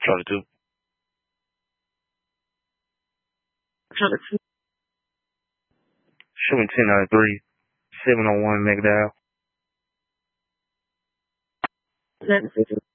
Charlie 2. Charlie 2. Shooting 10 out of 3. 701 McDowell. 1150.